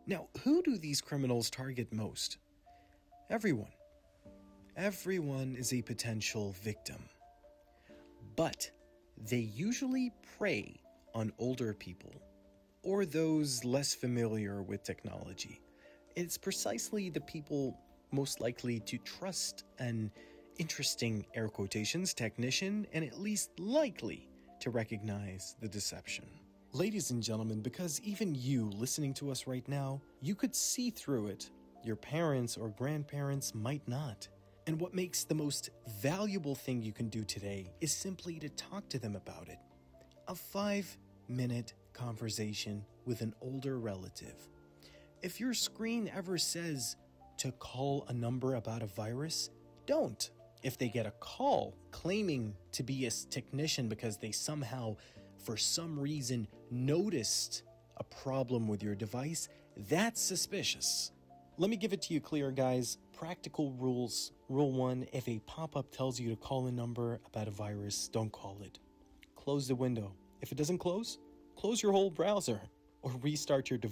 Now, who do these criminals target most? Everyone. Everyone is a potential victim. But they usually prey on older people or those less familiar with technology. It's precisely the people most likely to trust an interesting, air quotations, technician and at least likely to recognize the deception. Ladies and gentlemen, because even you listening to us right now, you could see through it. Your parents or grandparents might not. And what makes the most valuable thing you can do today is simply to talk to them about it. A 5-minute conversation with an older relative. If your screen ever says to call a number about a virus, don't. If they get a call claiming to be a technician because they somehow, for some reason, noticed a problem with your device, that's suspicious. Let me give it to you clear, guys. Practical rules. Rule 1, if a pop-up tells you to call a number about a virus, don't call it. Close the window. If it doesn't close your whole browser or restart your device.